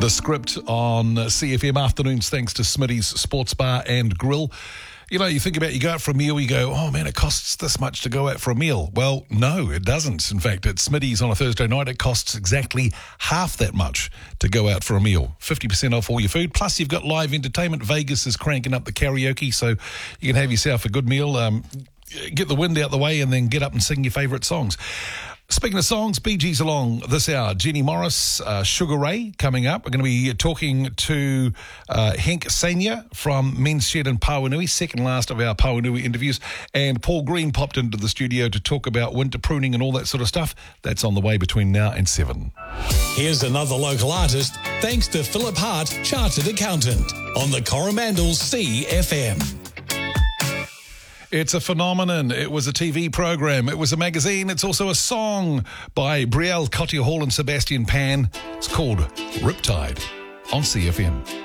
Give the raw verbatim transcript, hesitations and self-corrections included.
The Script on C F M afternoons, thanks to Smitty's Sports Bar and Grill. You know, you think about, you go out for a meal, you go, oh man, it costs this much to go out for a meal. Well, no, it doesn't. In fact, at Smitty's on a Thursday night, it costs exactly half that much to go out for a meal. fifty percent off all your food. Plus, you've got live entertainment. Vegas is cranking up the karaoke, so you can have yourself a good meal, um, get the wind out the way, and then get up and sing your favourite songs. Speaking of songs, Bee Gees along this hour. Jenny Morris, uh, Sugar Ray coming up. We're going to be talking to uh, Henk Senior from Men's Shed in Pauanui, second last of our Pauanui interviews. And Paul Green popped into the studio to talk about winter pruning and all that sort of stuff. That's on the way between now and seven. Here's another local artist, thanks to Philip Hart, Chartered Accountant, on the Coromandel C F M. It's a phenomenon. It was a T V program. It was a magazine. It's also a song by Brielle Cotia Hall and Sebastian Pan. It's called Riptide on C F M.